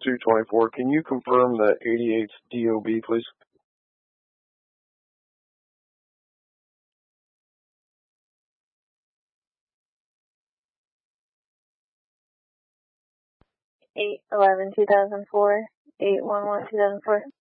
224. Can you confirm the 88th DOB, please? (8/11/2004), 8/11/2004.